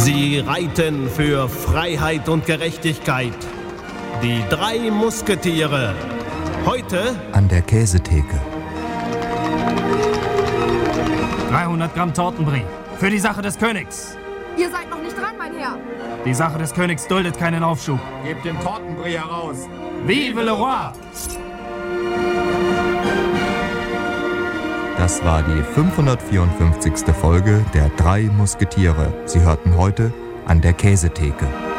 Sie reiten für Freiheit und Gerechtigkeit. Die 3 Musketiere. Heute an der Käsetheke. 300 Gramm Tortenbrie. Für die Sache des Königs. Ihr seid noch nicht dran, mein Herr. Die Sache des Königs duldet keinen Aufschub. Gebt den Tortenbrie heraus. Vive le roi! Das war die 554. Folge der 3 Musketiere. Sie hörten heute an der Käsetheke.